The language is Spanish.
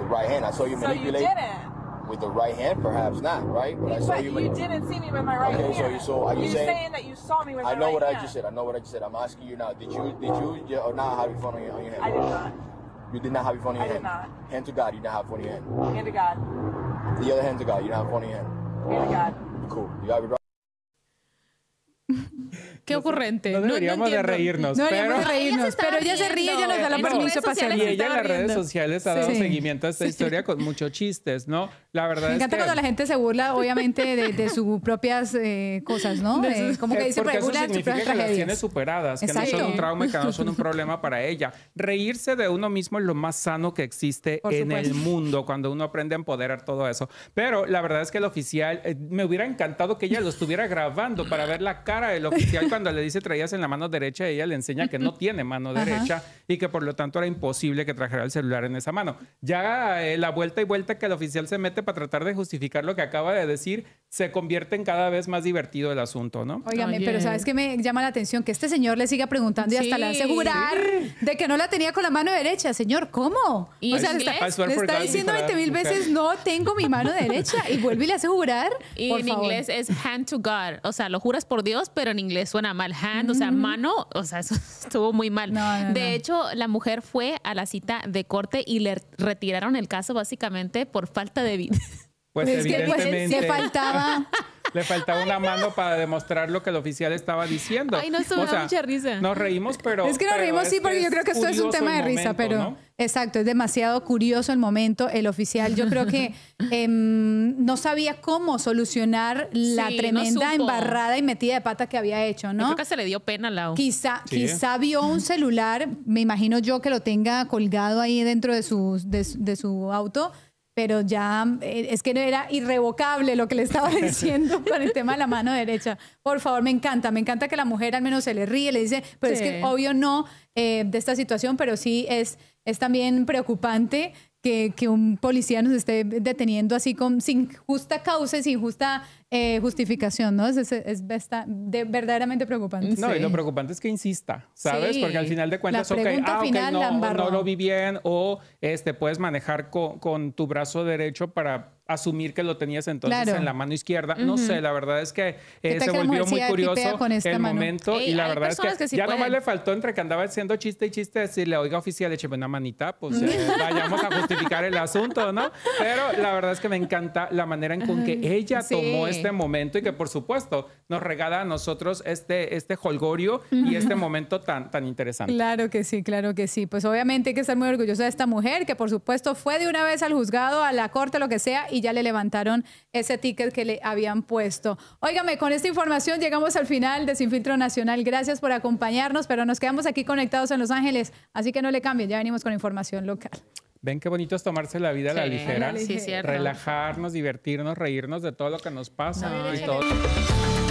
right hand. I saw you manipulate. So you didn't. With the right hand, perhaps not, right? But I saw you. You didn't see me with my right hand. Okay, so are you saying that you saw me with my right hand? I know what I just said. I know what I just said. I'm asking you now. Did you or not have your phone on your hand? I did not. You did not have your phone in your hand? I did not. Hand to God, you did not have your phone in your hand? Hand to God. The other hand to God, you don't have your phone in your hand? Hand to God. Cool. You have it right. Qué ocurrente. No deberíamos de reírnos, no pero... deberíamos de reírnos, pero ella se ríe, ella nos da la permiso para hacer. Y ella en las redes sociales ha dado seguimiento a esta historia con muchos chistes, ¿no? La verdad Me encanta cuando la gente se burla, obviamente, de sus propias cosas, ¿no? Como que dice, porque eso burla de sus significa propias que las tragedias. tiene superadas, que Exacto. no son un trauma y que no son un problema para ella. Reírse de uno mismo es lo más sano que existe en el mundo, cuando uno aprende a empoderar todo eso. Pero la verdad es que el oficial, me hubiera encantado que ella lo estuviera grabando para ver la cara del oficial cuando le dice traías en la mano derecha, ella le enseña que no tiene mano derecha y que por lo tanto era imposible que trajera el celular en esa mano. Ya la vuelta y vuelta que el oficial se mete para tratar de justificar lo que acaba de decir, se convierte en cada vez más divertido el asunto, ¿no? Óigame, pero ¿sabes qué me llama la atención? Que este señor le siga preguntando y hasta le hace jurar de que no la tenía con la mano derecha. Señor, ¿cómo? ¿Y o sea, le está diciendo 20,000 veces, no tengo mi mano derecha, y vuelve y le hace jurar. Y en inglés es hand to God. O sea, lo juras por Dios, pero en inglés suena mal. Hand, o sea, mano, o sea, eso estuvo muy mal. De hecho, la mujer fue a la cita de corte y le retiraron el caso básicamente por falta de vida. Pues es que evidentemente le faltaba una mano para demostrar lo que el oficial estaba diciendo. Ay, no, esto me da mucha risa. Nos reímos, pero... Es que nos reímos, sí, porque yo creo que esto es un tema de risa, pero... ¿no? Exacto, es demasiado curioso el momento. El oficial, yo creo que no sabía cómo solucionar la tremenda embarrada y metida de pata que había hecho, ¿no? Yo creo que se le dio pena a Lau. Quizá vio un celular, me imagino yo que lo tenga colgado ahí dentro de su auto, pero ya es que era irrevocable lo que le estaba diciendo con el tema de la mano derecha. Por favor, me encanta que la mujer al menos se le ríe, le dice, pero es que obvio no de esta situación, pero sí es también preocupante que un policía nos esté deteniendo así sin justa causa y sin justa justificación, ¿no? Es verdaderamente preocupante. No, y lo preocupante es que insista, ¿sabes? Sí. Porque al final de cuentas, no lo vi bien, o puedes manejar con tu brazo derecho para asumir que lo tenías entonces en la mano izquierda. No sé, la verdad es que se volvió muy curioso el momento y la verdad es que ya nomás le faltó entre que andaba haciendo chiste y chiste decirle, oiga, oficial, écheme una manita, pues vayamos a justificar el asunto, ¿no? Pero la verdad es que me encanta la manera en con que ella tomó este momento y que por supuesto nos regala a nosotros este holgorio y este momento tan interesante. Claro que sí, claro que sí. Pues obviamente hay que estar muy orgullosa de esta mujer que por supuesto fue de una vez al juzgado, a la corte, lo que sea, y ya le levantaron ese ticket que le habían puesto. Óigame, con esta información llegamos al final de Sin Filtro Nacional. Gracias por acompañarnos, pero nos quedamos aquí conectados en Los Ángeles, así que no le cambien, ya venimos con información local. Ven qué bonito es tomarse la vida a la ligera, sí, relajarnos, divertirnos, reírnos de todo lo que nos pasa y todo.